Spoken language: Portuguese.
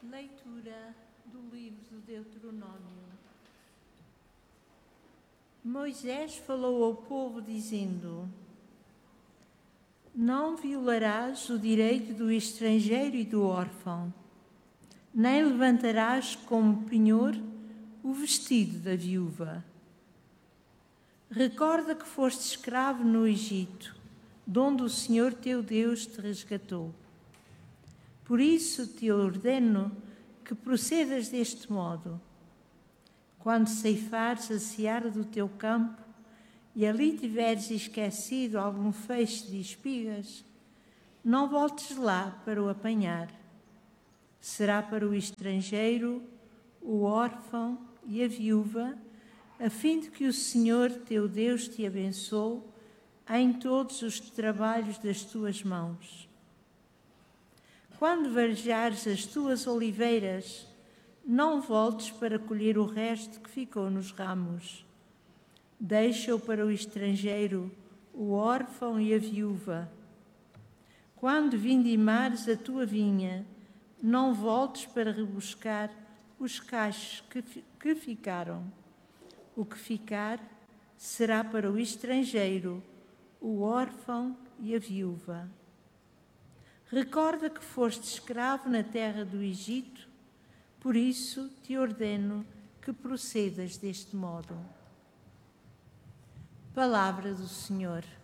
Leitura do livro do Deuteronômio. Moisés falou ao povo dizendo: Não violarás o direito do estrangeiro e do órfão, nem levantarás como penhor o vestido da viúva. Recorda que foste escravo no Egito, de onde o Senhor teu Deus te resgatou. Por isso te ordeno que procedas deste modo. Quando ceifares a seara do teu campo e ali tiveres esquecido algum feixe de espigas, não voltes lá para o apanhar. Será para o estrangeiro, o órfão e a viúva, a fim de que o Senhor teu Deus te abençoe em todos os trabalhos das tuas mãos. Quando varejares as tuas oliveiras, não voltes para colher o resto que ficou nos ramos. Deixa-o para o estrangeiro, o órfão e a viúva. Quando vindimares a tua vinha, não voltes para rebuscar os cachos que ficaram. O que ficar será para o estrangeiro, o órfão e a viúva. Recorda que foste escravo na terra do Egito, por isso te ordeno que procedas deste modo. Palavra do Senhor.